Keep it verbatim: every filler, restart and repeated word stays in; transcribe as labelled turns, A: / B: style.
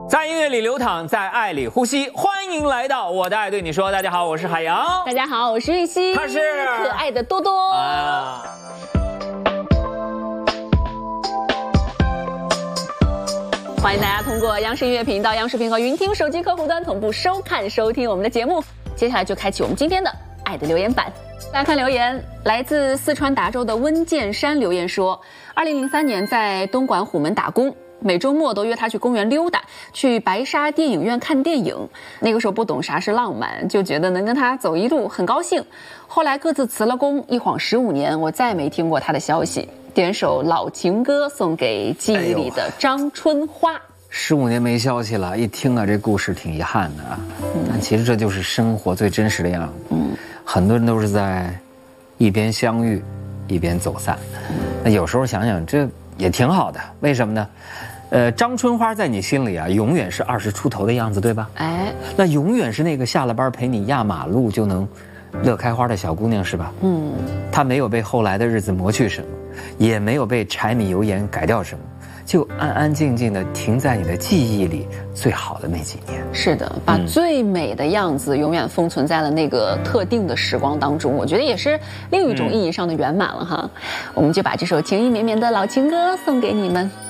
A: 在音乐里流淌，在爱里呼吸。欢迎来到我的爱对你说。大家好，我是海洋。
B: 大家好，我是玉溪。
A: 他是
B: 可爱的多多啊。欢迎大家通过央视音乐频道、央视频和云听手机客户端同步收看收听我们的节目。接下来就开启我们今天的爱的留言板。来看留言，来自四川达州的温建山留言说，二零零三年在东莞虎门打工，每周末都约他去公园溜达，去白沙电影院看电影。那个时候不懂啥是浪漫，就觉得能跟他走一路很高兴。后来各自辞了工，一晃十五年，我再也没听过他的消息。点首老情歌送给记忆里的张春花。
A: 十五年没消息了，一听啊，这故事挺遗憾的啊。嗯、但其实这就是生活最真实的样子。嗯，很多人都是在一边相遇，一边走散。嗯、那有时候想想，这也挺好的。为什么呢？呃，张春花在你心里啊，永远是二十出头的样子，对吧？哎，那永远是那个下了班陪你压马路就能乐开花的小姑娘，是吧？嗯，她没有被后来的日子磨去什么，也没有被柴米油盐改掉什么，就安安静静的停在你的记忆里最好的那几年。
B: 是的，把最美的样子永远封存在了那个特定的时光当中，我觉得也是另一种意义上的圆满了哈。嗯、我们就把这首情意绵绵的老情歌送给你们。